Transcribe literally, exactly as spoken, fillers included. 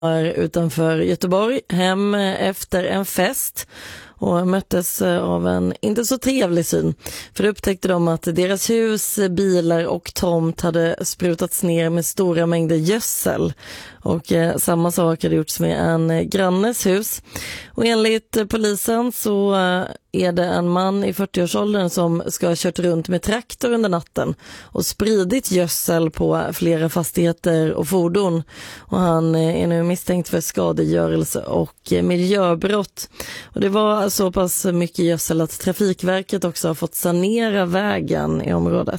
utanför Göteborg hem efter en fest och möttes av en inte så trevlig syn. För då upptäckte de att deras hus, bilar och tomt hade sprutats ner med stora mängder gödsel. Och eh, samma sak hade gjorts med en grannes hus. Och enligt polisen så eh, är det en man i fyrtioårsåldern som ska ha kört runt med traktor under natten och spridit gödsel på flera fastigheter och fordon. Och han är nu misstänkt för skadegörelse och miljöbrott. Och det var så pass mycket gödsel att Trafikverket också har fått sanera vägen i området.